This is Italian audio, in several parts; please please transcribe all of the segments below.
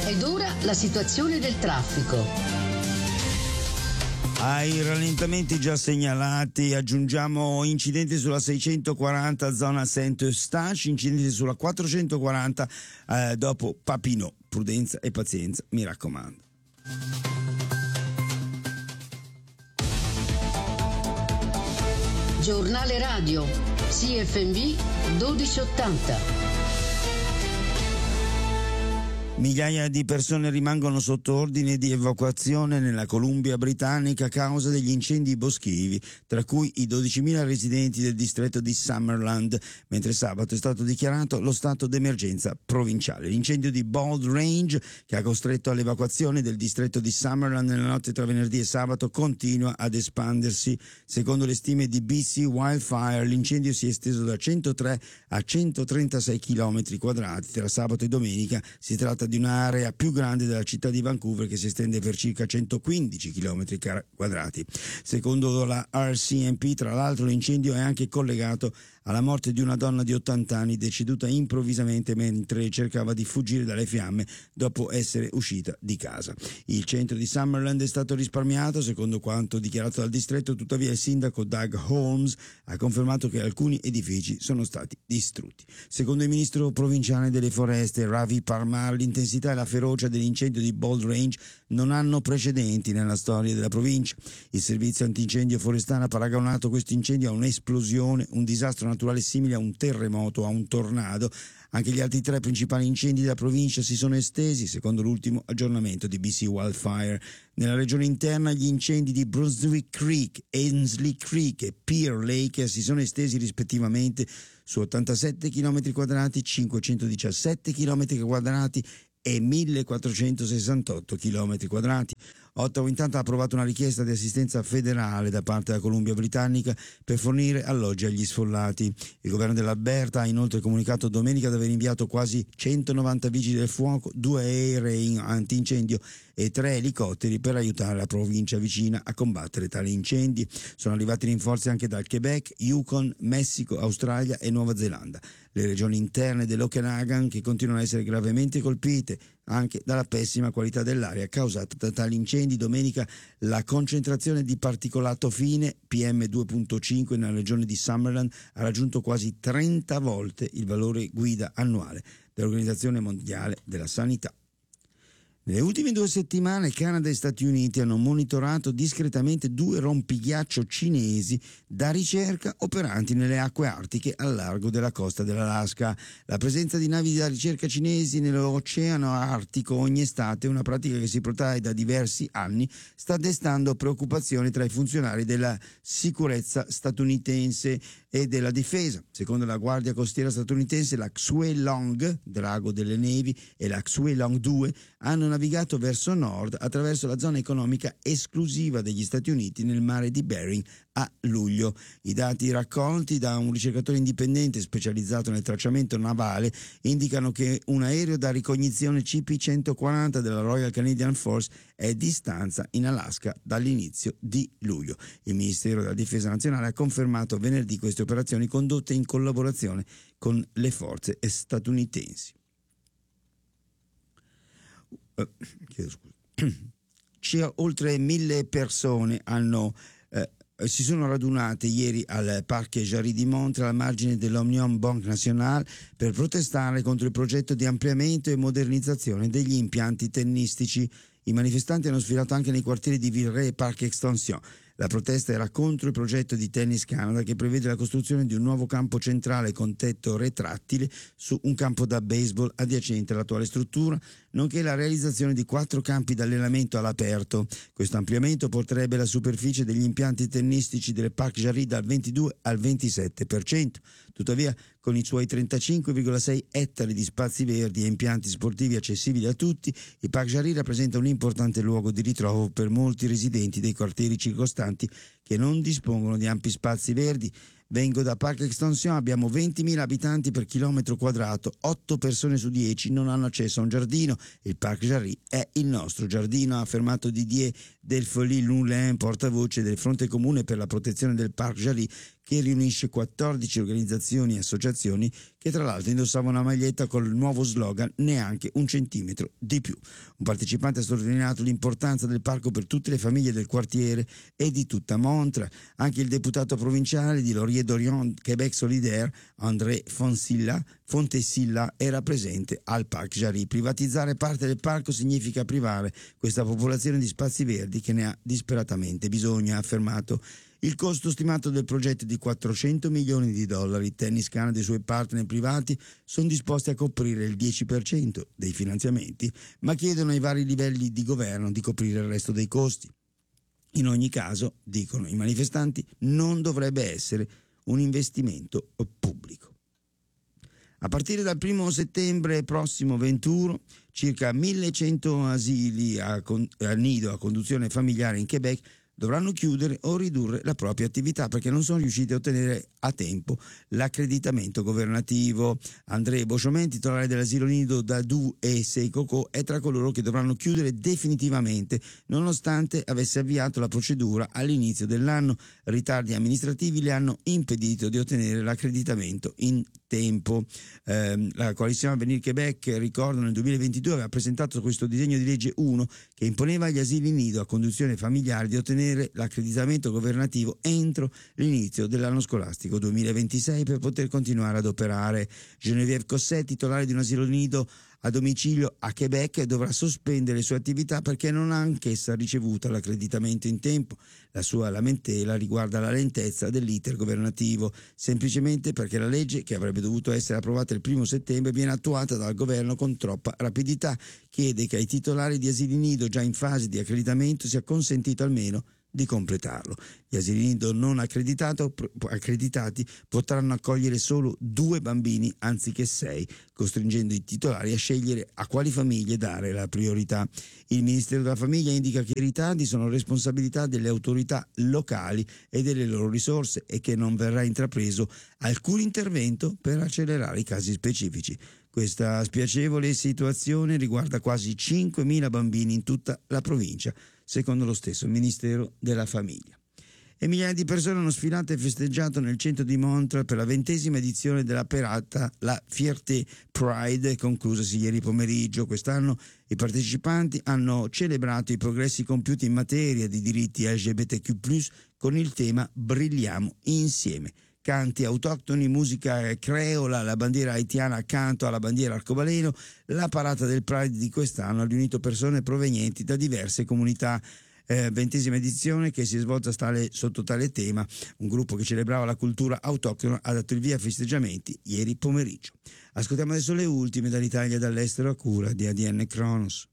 Ed ora la situazione del traffico. Ai rallentamenti già segnalati aggiungiamo incidenti sulla 640 zona Saint-Eustache, incidenti sulla 440 dopo Papineau. Prudenza e pazienza, mi raccomando. Giornale radio CFMV 1280. Migliaia di persone rimangono sotto ordine di evacuazione nella Columbia Britannica a causa degli incendi boschivi, tra cui i 12.000 residenti del distretto di Summerland, mentre sabato è stato dichiarato lo stato d'emergenza provinciale. L'incendio di Bold Range, che ha costretto all'evacuazione del distretto di Summerland nella notte tra venerdì e sabato, continua ad espandersi. Secondo le stime di BC Wildfire, l'incendio si è esteso da 103 a 136 km quadrati. Tra sabato e domenica si tratta di un'area più grande della città di Vancouver, che si estende per circa 115 km quadrati. Secondo la RCMP, tra l'altro, l'incendio è anche collegato alla morte di una donna di 80 anni deceduta improvvisamente mentre cercava di fuggire dalle fiamme dopo essere uscita di casa. Il centro di Summerland è stato risparmiato, secondo quanto dichiarato dal distretto. Tuttavia il sindaco Doug Holmes ha confermato che alcuni edifici sono stati distrutti. Secondo il ministro provinciale delle foreste Ravi Parmar, l'intensità e la ferocia dell'incendio di Bold Range non hanno precedenti nella storia della provincia. Il servizio antincendio forestale ha paragonato questo incendio a un'esplosione, un disastro naturale simile a un terremoto o a un tornado. Anche gli altri tre principali incendi della provincia si sono estesi, secondo l'ultimo aggiornamento di BC Wildfire. Nella regione interna gli incendi di Brunswick Creek, Ainsley Creek e Pearl Lake si sono estesi rispettivamente su 87 km quadrati, 517 km quadrati e 1468 km quadrati. Ottawa intanto ha approvato una richiesta di assistenza federale da parte della Columbia Britannica per fornire alloggi agli sfollati. Il governo dell'Alberta ha inoltre comunicato domenica di aver inviato quasi 190 vigili del fuoco, 2 aerei antincendio e 3 elicotteri per aiutare la provincia vicina a combattere tali incendi. Sono arrivati rinforzi anche dal Quebec, Yukon, Messico, Australia e Nuova Zelanda. Le regioni interne dell'Okanagan, che continuano a essere gravemente colpite anche dalla pessima qualità dell'aria causata da tali incendi. Domenica la concentrazione di particolato fine PM2.5 nella regione di Summerland ha raggiunto quasi 30 volte il valore guida annuale dell'Organizzazione Mondiale della Sanità. Nelle ultime 2 settimane Canada e Stati Uniti hanno monitorato discretamente 2 rompighiaccio cinesi da ricerca operanti nelle acque artiche al largo della costa dell'Alaska. La presenza di navi da ricerca cinesi nell'Oceano Artico ogni estate, una pratica che si protrae da diversi anni, sta destando preoccupazioni tra i funzionari della sicurezza statunitense e della difesa. Secondo la Guardia Costiera statunitense, la Xuelong, drago delle nevi, e la Xuelong 2 hanno navigato verso nord attraverso la zona economica esclusiva degli Stati Uniti nel mare di Bering a luglio. I dati raccolti da un ricercatore indipendente specializzato nel tracciamento navale indicano che un aereo da ricognizione CP-140 della Royal Canadian Force è di stanza in Alaska dall'inizio di luglio. Il Ministero della Difesa Nazionale ha confermato venerdì queste operazioni condotte in collaborazione con le forze statunitensi. Oltre 1.000 persone si sono radunate ieri al Parc Jarry di Montréal, al margine dell'Omnium Banque Nationale, per protestare contro il progetto di ampliamento e modernizzazione degli impianti tennistici. I manifestanti hanno sfilato anche nei quartieri di Villeray e Parc Extension. La protesta era contro il progetto di Tennis Canada, che prevede la costruzione di un nuovo campo centrale con tetto retrattile su un campo da baseball adiacente all'attuale struttura, nonché la realizzazione di 4 campi d'allenamento all'aperto. Questo ampliamento porterebbe la superficie degli impianti tennistici del Parc Jarry dal 22 al 27%. Tuttavia, con i suoi 35,6 ettari di spazi verdi e impianti sportivi accessibili a tutti, il Parc Jarry rappresenta un importante luogo di ritrovo per molti residenti dei quartieri circostanti che non dispongono di ampi spazi verdi. Vengo da Parc Extension, abbiamo 20.000 abitanti per chilometro quadrato, 8 persone su 10 non hanno accesso a un giardino. Il Parc Jarry è il nostro giardino, ha affermato Didier Delfoly-Loulin, portavoce del Fronte Comune per la protezione del Parc Jarry, che riunisce 14 organizzazioni e associazioni che tra l'altro indossavano una maglietta con il nuovo slogan "neanche un centimetro di più". Un partecipante ha sottolineato l'importanza del parco per tutte le famiglie del quartiere e di tutta Montreux. Anche il deputato provinciale di Laurier-d'Orient Québec Solidaire, André Fontesilla, era presente al Parc Jarry. Privatizzare parte del parco significa privare questa popolazione di spazi verdi che ne ha disperatamente bisogno, ha affermato. Il costo stimato del progetto è di $400 milioni. Tennis Canada e i suoi partner privati sono disposti a coprire il 10% dei finanziamenti, ma chiedono ai vari livelli di governo di coprire il resto dei costi. In ogni caso, dicono i manifestanti, non dovrebbe essere un investimento pubblico. A partire dal 1 settembre prossimo 21, circa 1.100 asili a nido a conduzione familiare in Quebec dovranno chiudere o ridurre la propria attività perché non sono riusciti a ottenere a tempo l'accreditamento governativo. André Beauchemin, titolare dell'asilo nido d'Adou e Seikoko, è tra coloro che dovranno chiudere definitivamente nonostante avesse avviato la procedura all'inizio dell'anno. Ritardi amministrativi le hanno impedito di ottenere l'accreditamento in tempo. La coalizione Avenir Québec, ricordo, nel 2022 aveva presentato questo disegno di legge 1 che imponeva agli asili nido a conduzione familiare di ottenere l'accreditamento governativo entro l'inizio dell'anno scolastico 2026 per poter continuare ad operare. Geneviève Cosset, titolare di un asilo nido a domicilio a Quebec, dovrà sospendere le sue attività perché non ha anch'essa ricevuto l'accreditamento in tempo. La sua lamentela riguarda la lentezza dell'iter governativo, semplicemente perché la legge, che avrebbe dovuto essere approvata il 1 settembre, viene attuata dal governo con troppa rapidità. Chiede che ai titolari di asili nido già in fase di accreditamento sia consentito almeno di completarlo. Gli asili nido non accreditati potranno accogliere solo 2 bambini anziché 6, costringendo i titolari a scegliere a quali famiglie dare la priorità. Il Ministero della Famiglia indica che i ritardi sono responsabilità delle autorità locali e delle loro risorse e che non verrà intrapreso alcun intervento per accelerare i casi specifici. Questa spiacevole situazione riguarda quasi 5.000 bambini in tutta la provincia, secondo lo stesso Ministero della Famiglia. E migliaia di persone hanno sfilato e festeggiato nel centro di Montreux per la 20ª edizione della parata, la Fierté Pride, conclusasi ieri pomeriggio. Quest'anno i partecipanti hanno celebrato i progressi compiuti in materia di diritti LGBTQ+, con il tema "Brilliamo insieme". Canti autoctoni, musica creola, la bandiera haitiana accanto alla bandiera arcobaleno. La parata del Pride di quest'anno ha riunito persone provenienti da diverse comunità. 20ª edizione che si è svolta sotto tale tema. Un gruppo che celebrava la cultura autoctona ha dato il via a festeggiamenti ieri pomeriggio. Ascoltiamo adesso le ultime dall'Italia e dall'estero a cura di ADN Kronos.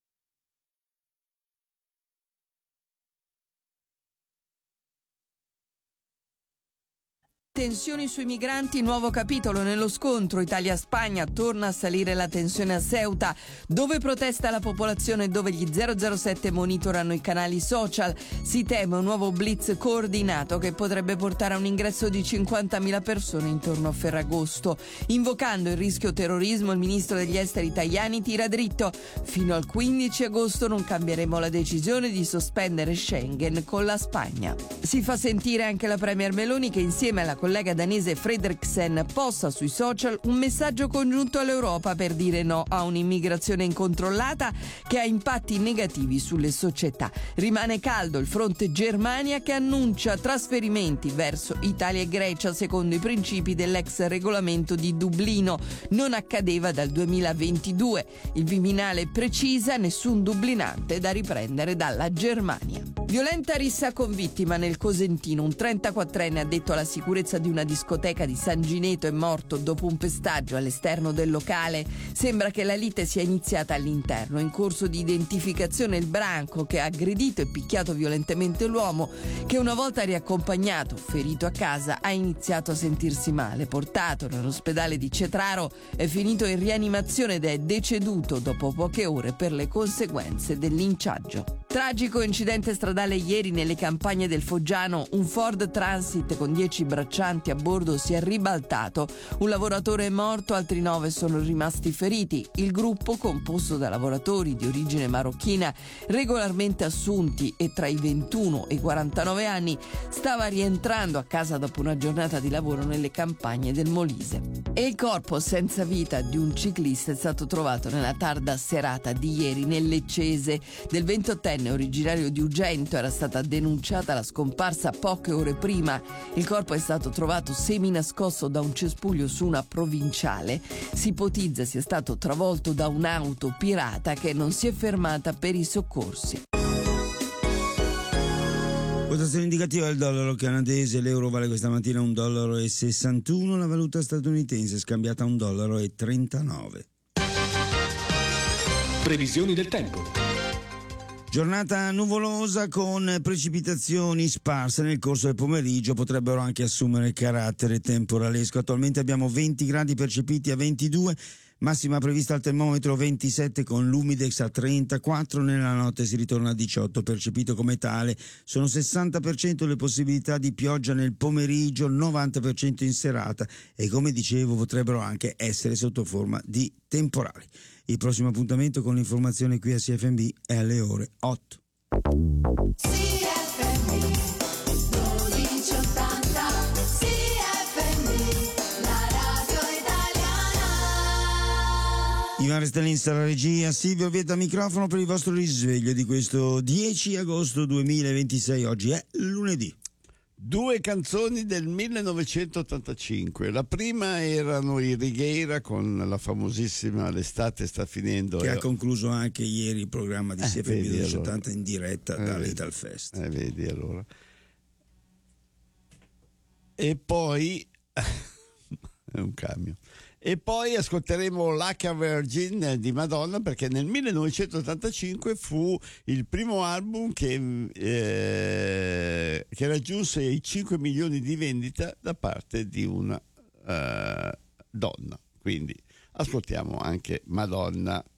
Tensioni sui migranti, nuovo capitolo nello scontro Italia-Spagna, torna a salire la tensione a Ceuta, dove protesta la popolazione e dove gli 007 monitorano i canali social. Si teme un nuovo blitz coordinato che potrebbe portare a un ingresso di 50.000 persone intorno a Ferragosto. Invocando il rischio terrorismo, il ministro degli esteri italiani tira dritto. Fino al 15 agosto non cambieremo la decisione di sospendere Schengen con la Spagna. Si fa sentire anche la premier Meloni che insieme alla collega danese Frederiksen posta sui social un messaggio congiunto all'Europa per dire no a un'immigrazione incontrollata che ha impatti negativi sulle società. Rimane caldo il fronte Germania che annuncia trasferimenti verso Italia e Grecia secondo i principi dell'ex regolamento di Dublino. Non accadeva dal 2022. Il Viminale precisa nessun dublinante da riprendere dalla Germania. Violenta rissa con vittima nel Cosentino. Un 34enne addetto alla sicurezza di una discoteca di San Gineto è morto dopo un pestaggio all'esterno del locale. Sembra che la lite sia iniziata all'interno. In corso di identificazione il branco che ha aggredito e picchiato violentemente l'uomo, che una volta riaccompagnato, ferito a casa, ha iniziato a sentirsi male. Portato nell'ospedale di Cetraro, è finito in rianimazione ed è deceduto dopo poche ore per le conseguenze del linciaggio. Tragico incidente stradale ieri nelle campagne del Foggiano. Un Ford Transit con 10 braccianti a bordo si è ribaltato. Un lavoratore è morto, altri 9 sono rimasti feriti. Il gruppo, composto da lavoratori di origine marocchina regolarmente assunti e tra i 21 e i 49 anni, stava rientrando a casa dopo una giornata di lavoro nelle campagne del Molise. E il corpo senza vita di un ciclista è stato trovato nella tarda serata di ieri nel Leccese. Del 28enne originario di Ugento era stata denunciata la scomparsa poche ore prima. Il corpo è stato trovato seminascosso da un cespuglio su una provinciale. Si ipotizza sia stato travolto da un'auto pirata che non si è fermata per i soccorsi. Quotazione indicativa del dollaro canadese, l'euro vale questa mattina $1,61, la valuta statunitense scambiata a $1,39. Previsioni del tempo. Giornata nuvolosa con precipitazioni sparse nel corso del pomeriggio, potrebbero anche assumere carattere temporalesco. Attualmente abbiamo 20 gradi percepiti a 22, massima prevista al termometro 27 con l'humidex a 34, nella notte si ritorna a 18, percepito come tale. Sono 60% le possibilità di pioggia nel pomeriggio, 90% in serata e, come dicevo, potrebbero anche essere sotto forma di temporali. Il prossimo appuntamento con l'informazione qui a CFMB è alle ore 8. CFMB 1280, CFMB, la radio italiana. Ivan Restelin alla regia, Silvio Vieta microfono per il vostro risveglio di questo 10 agosto 2026. Oggi è lunedì. Due canzoni del 1985. La prima erano i Righeira con la famosissima L'estate sta finendo. Che ha concluso anche ieri il programma di CFB 1280 allora. In diretta dall'Ital Fest. Vedi allora. E poi è un camion. E poi ascolteremo Like a Virgin di Madonna, perché nel 1985 fu il primo album che raggiunse i 5 milioni di vendita da parte di una donna. Quindi ascoltiamo anche Madonna.